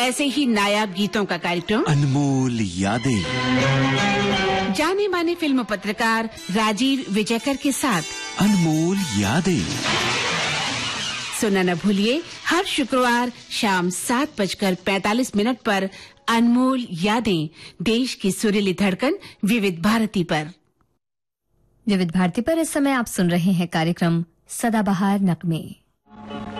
ऐसे ही नायाब गीतों का कार्यक्रम अनमोल यादें। जाने माने फिल्म पत्रकार राजीव विजयकर के साथ अनमोल यादें सुनना न भूलिए हर शुक्रवार शाम 7:45 पर अनमोल यादें, देश की सुरीली धड़कन विविध भारती पर। विविध भारती पर इस समय आप सुन रहे हैं कार्यक्रम सदाबहार नगमे।